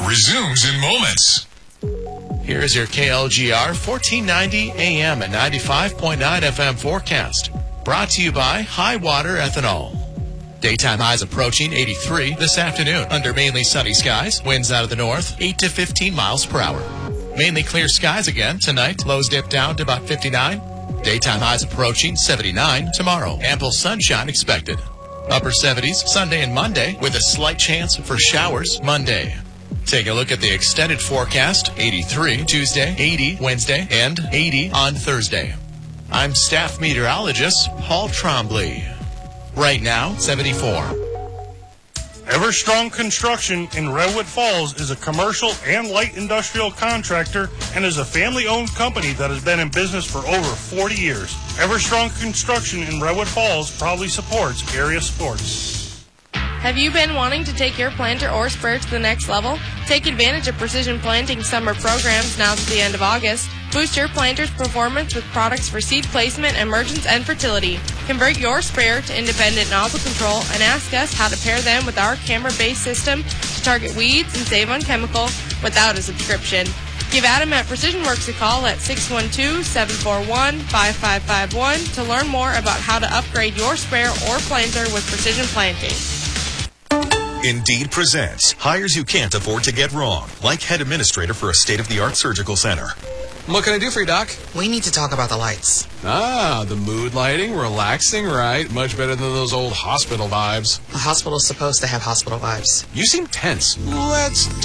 resumes in moments. Here is your KLGR 1490 AM and 95.9 FM forecast. Brought to you by High Water Ethanol. Daytime highs approaching 83 this afternoon under mainly sunny skies. Winds out of the north, 8 to 15 miles per hour. Mainly clear skies again tonight. Lows dip down to about 59. Daytime highs approaching 79 tomorrow. Ample sunshine expected. Upper 70s Sunday and Monday with a slight chance for showers Monday. Take a look at the extended forecast. 83 Tuesday, 80 Wednesday, and 80 on Thursday. I'm staff meteorologist Paul Trombley. Right now, 74. Everstrong Construction in Redwood Falls is a commercial and light industrial contractor and is a family-owned company that has been in business for over 40 years. Everstrong Construction in Redwood Falls proudly supports area sports. Have you been wanting to take your planter or sprayer to the next level? Take advantage of Precision Planting summer programs now to the end of August. Boost your planter's performance with products for seed placement, emergence, and fertility. Convert your sprayer to independent nozzle control and ask us how to pair them with our camera-based system to target weeds and save on chemical without a subscription. Give Adam at Precision Works a call at 612-741-5551 to learn more about how to upgrade your sprayer or planter with Precision Planting. Indeed presents hires you can't afford to get wrong, like head administrator for a state-of-the-art surgical center. What can I do for you, Doc? We need to talk about the lights. Ah, the mood lighting, relaxing, right? Much better than those old hospital vibes. A hospital's supposed to have hospital vibes. You seem tense. Let's